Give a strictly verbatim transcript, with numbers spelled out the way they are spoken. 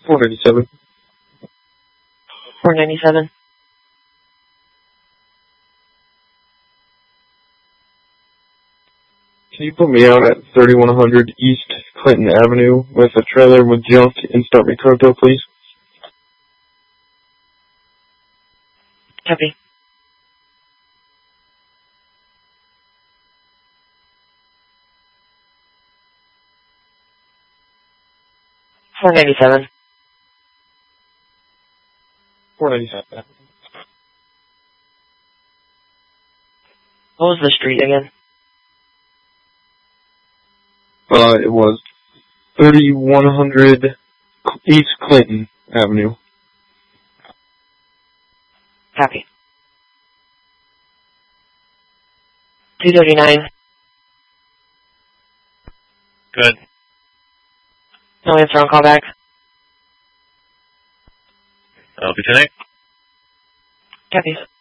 four ninety-seven. four ninety-seven. Can you put me out at thirty-one hundred East Clinton Avenue with a trailer with junk and start me Proto, please? Copy. four ninety-seven. four ninety-seven. What was the street again? Uh, it was thirty-one hundred East Clinton Avenue. Copy. two thirty-nine. Good. No answer on callback. I'll be tonight. Copy.